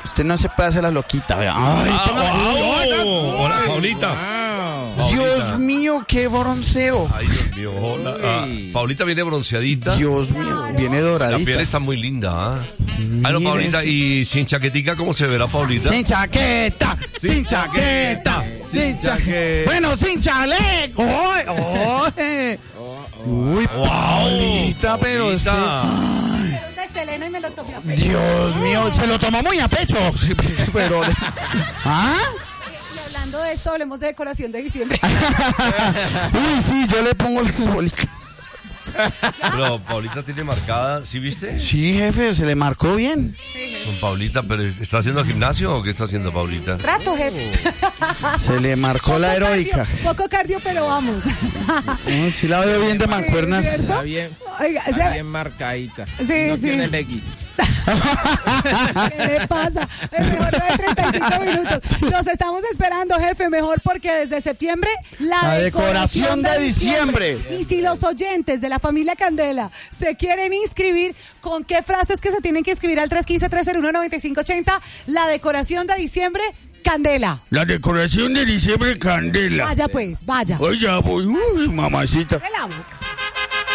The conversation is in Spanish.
Usted no se puede hacer la loquita, vea. Ay, Hola, Paulita. Dios mío, qué bronceo. Ay, Dios mío, hola. Paulita viene bronceadita. Dios mío, viene La doradita. piel está muy linda, no, Paulita, eso. y sin chaquetica, ¿cómo se verá, Paulita? Sin chaqueta, sin chaqueta, sin chaqueta. Bueno, sin chaleco. ¡Ay! Uy, Paulita, pero Paulita. De Selena y me lo tomé a pecho. Dios mío, se lo tomó muy a pecho. Pero. ¿Ah? Y hablando de esto, hablemos de decoración de diciembre. Uy, sí, yo le pongo las bolitas. Pero Paulita tiene marcada, ¿sí viste? Sí, jefe, se le marcó bien. Con Paulita, pero ¿está haciendo gimnasio o qué está haciendo Paulita? Trato, jefe. Se le marcó la heroica. Poco cardio, pero vamos. Sí la veo bien de mancuernas. ¿Cierto? Está bien, Oiga, está bien marcadita. Sí, No sí. tiene el X. ¿Qué le pasa? Es mejor de 35 minutos. Los estamos esperando, jefe, mejor porque desde septiembre La decoración de diciembre. Y si los oyentes de la familia Candela se quieren inscribir, ¿con qué frases que se tienen que inscribir al 315-301-9580? La decoración de diciembre, Candela. La decoración de diciembre, Candela. Vaya pues, vaya. Oye, ya voy. Uy, mamacita. De la boca.